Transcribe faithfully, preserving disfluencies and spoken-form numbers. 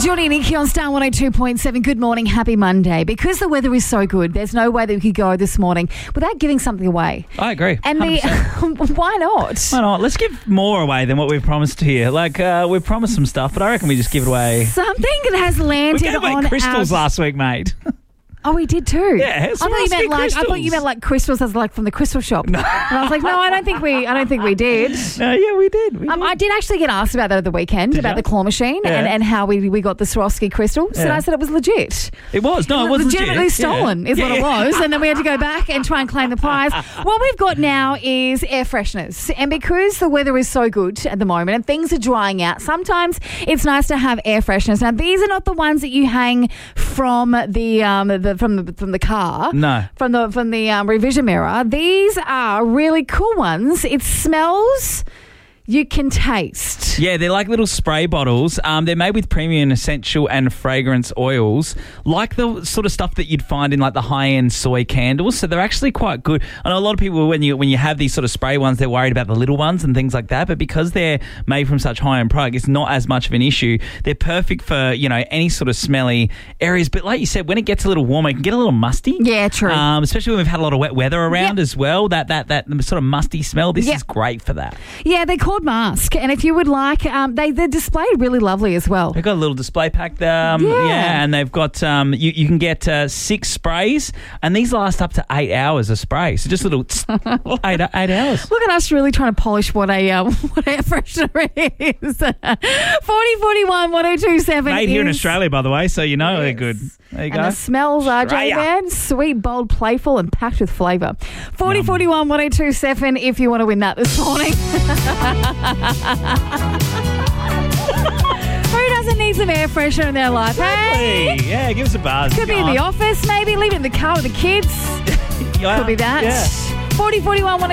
Jordy and Nikki on Star one oh two point seven. Good morning, happy Monday. Because the weather is so good, there's no way that we could go this morning without giving something away. I agree. And the why not? Why not? Let's give more away than what we've promised here. Like, uh, we've promised some stuff, but I reckon we just give it away. Something that has landed we gave away on crystals our... last week, mate. Oh, we did too. Yeah, I thought you meant like crystals. I thought you meant like crystals as like from the crystal shop. No. And I was like, no, I don't think we I don't think we did. No, yeah, we did. We Um, did. I did actually get asked about that at the weekend, Did about ya? the claw machine Yeah. and, and how we, we got the Swarovski crystals. And Yeah. I said it was legit. It was. No, it, It was was legitimately legit. stolen Yeah. is what Yeah. it was. And then we had to go back and try and claim the prize. What we've got now is air fresheners. And because the weather is so good at the moment and things are drying out, sometimes it's nice to have air fresheners. Now, these are not the ones that you hang from the um, the from the from the car. No. From the from the um, revision mirror. These are really cool ones. It smells you can taste. Yeah, they're like little spray bottles. Um, they're made with premium essential and fragrance oils, like the sort of stuff that you'd find in like the high-end soy candles. So they're actually quite good. I know a lot of people, when you when you have these sort of spray ones, they're worried about the little ones and things like that. But because they're made from such high-end product, it's not as much of an issue. They're perfect for, you know, any sort of smelly areas. But like you said, when it gets a little warmer, it can get a little musty. Yeah, true. Um, especially when we've had a lot of wet weather around Yep. as well. That that that sort of musty smell. This Yep. is great for that. Yeah, they're called Mask. And if you would like, um, they, they're displayed really lovely as well. They've got a little display pack there. Um, Yeah. yeah, and they've got, um, you, you can get uh, six sprays, and these last up to eight hours of spray. So just a little tss, eight, eight hours. Look at us really trying to polish what a uh, what air freshener is. forty forty-one one oh two seven Made here in is- Australia, by the way, so you know Yes. they're good. There you And go. the smells are, Australia. J-Man, sweet, bold, playful and packed with flavour. forty forty-one one oh two seven if you want to win that this morning. Who doesn't need some air freshener in their life, hey? Hey, yeah, give us a buzz. Could be in the office, maybe. Leave it in the car with the kids. Yeah. Could be that. Yeah. forty forty-one one